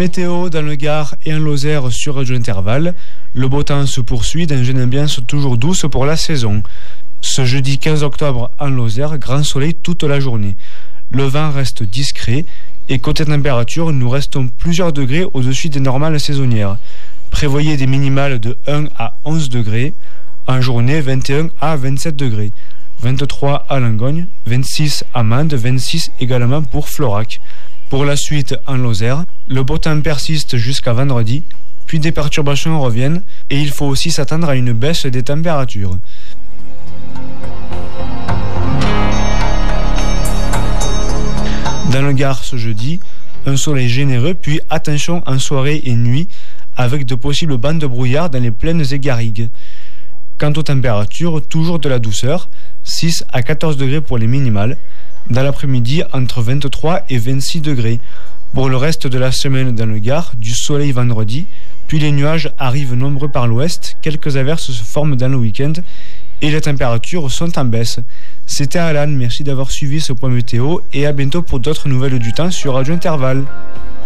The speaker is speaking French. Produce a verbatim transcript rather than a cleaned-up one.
météo dans le Gard et en Lozère sur Radio Intervalle. Le beau temps se poursuit dans une ambiance toujours douce pour la saison. Ce jeudi quinze octobre en Lozère, grand soleil toute la journée. Le vent reste discret et côté température, nous restons plusieurs degrés au-dessus des normales saisonnières. Prévoyez des minimales de un à onze degrés. En journée, vingt et un à vingt-sept degrés. vingt-trois à Langogne, vingt-six à Mende, vingt-six également pour Florac. Pour la suite en Lozère, le beau temps persiste jusqu'à vendredi, puis des perturbations reviennent et il faut aussi s'attendre à une baisse des températures. Dans le Gard ce jeudi, un soleil généreux, puis attention en soirée et nuit, avec de possibles bandes de brouillard dans les plaines et garrigues. Quant aux températures, toujours de la douceur, six à quatorze degrés pour les minimales. Dans l'après-midi, entre vingt-trois et vingt-six degrés. Pour le reste de la semaine dans le Gard, du soleil vendredi, puis les nuages arrivent nombreux par l'ouest, quelques averses se forment dans le week-end et les températures sont en baisse. C'était Alan, merci d'avoir suivi ce point météo et à bientôt pour d'autres nouvelles du temps sur Radio Intervalle.